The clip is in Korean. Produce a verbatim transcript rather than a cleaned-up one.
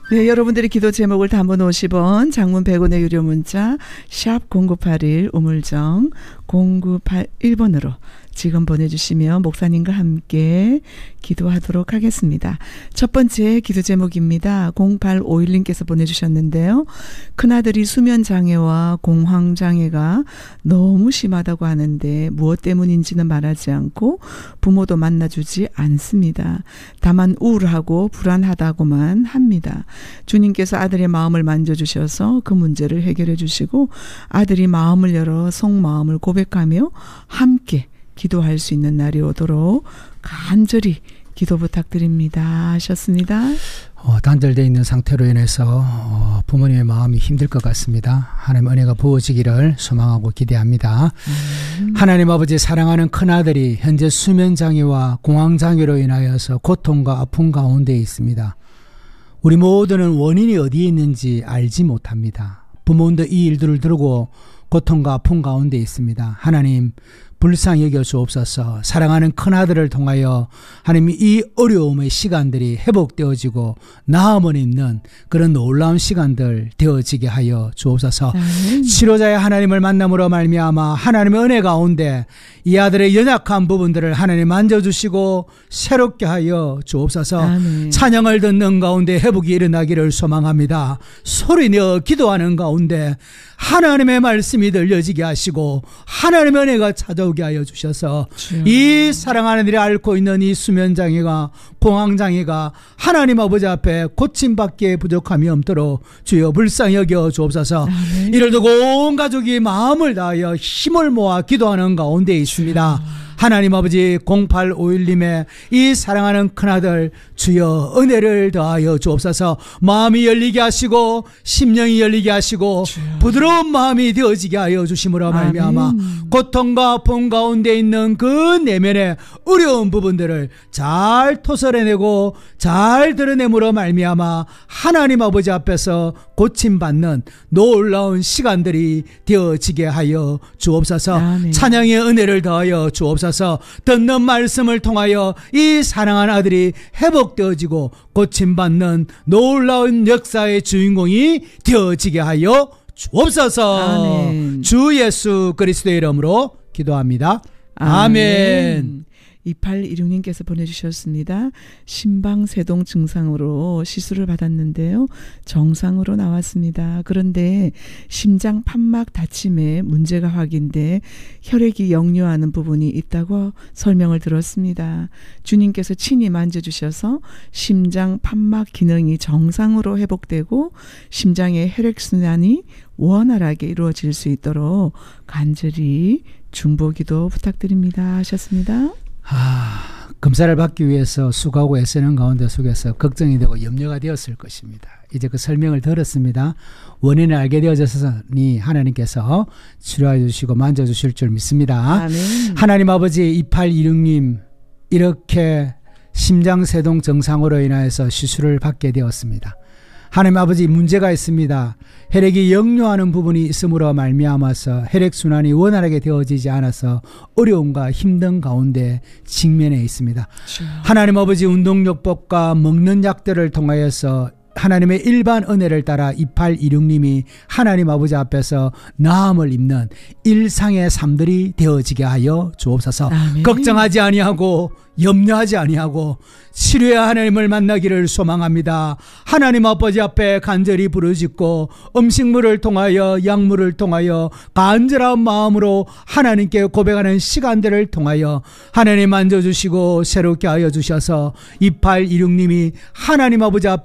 네, 여러분들의 기도 제목을 단문 오십 원, 장문 백 원의 유료 문자 샵 공구팔일 우물정 공구팔일 번으로 지금 보내주시면 목사님과 함께 기도하도록 하겠습니다. 첫 번째 기도 제목입니다. 공팔오일 님께서 보내주셨는데요. 큰아들이 수면장애와 공황장애가 너무 심하다고 하는데 무엇 때문인지는 말하지 않고 부모도 만나주지 않습니다. 다만 우울하고 불안하다고만 합니다. 주님께서 아들의 마음을 만져주셔서 그 문제를 해결해 주시고 아들이 마음을 열어 속마음을 고백하며 함께 기도할 수 있는 날이 오도록 간절히 기도 부탁드립니다 하셨습니다. 어, 단절되어 있는 상태로 인해서 어, 부모님의 마음이 힘들 것 같습니다. 하나님의 은혜가 부어지기를 소망하고 기대합니다. 음. 하나님 아버지, 사랑하는 큰아들이 현재 수면장애와 공황장애로 인하여서 고통과 아픔 가운데 있습니다. 우리 모두는 원인이 어디에 있는지 알지 못합니다. 부모님도 이 일들을 두고 고통과 아픔 가운데 있습니다. 하나님, 불쌍히 여겨 주옵소서. 사랑하는 큰아들을 통하여 하나님이 이 어려움의 시간들이 회복되어지고 나음을 입는 그런 놀라운 시간들 되어지게 하여 주옵소서. 음. 치료자의 하나님을 만남으로 말미암아 하나님의 은혜 가운데 이 아들의 연약한 부분들을 하나님 만져주시고 새롭게 하여 주옵소서. 아멘. 찬양을 듣는 가운데 회복이 일어나기를 소망합니다. 소리내어 기도하는 가운데 하나님의 말씀이 들려지게 하시고 하나님의 은혜가 찾아오게 하여 주셔서 주여. 이 사랑하는 이들이 앓고 있는 이 수면장애가 공황장애가 하나님 아버지 앞에 고침받기에 부족함이 없도록 주여 불쌍히 여겨 주옵소서. 아멘. 이를 두고 온 가족이 마음을 다하여 힘을 모아 기도하는 가운데 있습니다. 주여. 하나님 아버지, 공팔오일 님의 이 사랑하는 큰아들 주여 은혜를 더하여 주옵소서. 마음이 열리게 하시고 심령이 열리게 하시고 주여. 부드러운 마음이 되어지게 하여 주심으로 말미암아 고통과 아픔 가운데 있는 그 내면의 어려운 부분들을 잘 토설해내고 잘 드러내므로 말미암아 하나님 아버지 앞에서 고침받는 놀라운 시간들이 되어지게 하여 주옵소서. 아멘. 찬양의 은혜를 더하여 주옵소서. 듣는 말씀을 통하여 이 사랑하는 아들이 회복되어지고 고침받는 놀라운 역사의 주인공이 되어지게 하여 주옵소서. 아멘. 주 예수 그리스도의 이름으로 기도합니다. 아멘. 아멘. 이팔일육 님께서 보내주셨습니다. 심방세동 증상으로 시술을 받았는데요. 정상으로 나왔습니다. 그런데 심장 판막 다침에 문제가 확인돼 혈액이 역류하는 부분이 있다고 설명을 들었습니다. 주님께서 친히 만져주셔서 심장 판막 기능이 정상으로 회복되고 심장의 혈액순환이 원활하게 이루어질 수 있도록 간절히 중보기도 부탁드립니다 하셨습니다. 아, 검사를 받기 위해서 수고하고 애쓰는 가운데 속에서 걱정이 되고 염려가 되었을 것입니다. 이제 그 설명을 들었습니다. 원인을 알게 되어졌으니 하나님께서 치료해 주시고 만져주실 줄 믿습니다. 아멘. 하나님 아버지, 이팔이육 님 이렇게 심장세동 증상으로 인하여서 시술을 받게 되었습니다. 하나님 아버지, 문제가 있습니다. 혈액이 역류하는 부분이 있음으로 말미암아서 혈액순환이 원활하게 되어지지 않아서 어려움과 힘든 가운데 직면해 있습니다. 그렇죠. 하나님 아버지, 운동요법과 먹는 약들을 통하여서 하나님의 일반 은혜를 따라 이팔이육 님이 하나님 아버지 앞에서 나음을 입는 일상의 삶들이 되어지게 하여 주옵소서. 아멘. 걱정하지 아니하고 염려하지 아니하고 치료의 하나님을 만나기를 소망합니다. 하나님 아버지 앞에 간절히 부르짖고 음식물을 통하여 약물을 통하여 간절한 마음으로 하나님께 고백하는 시간들을 통하여 하나님 만져주시고 새롭게 하여 주셔서 이팔이육 님이 하나님 아버지 앞에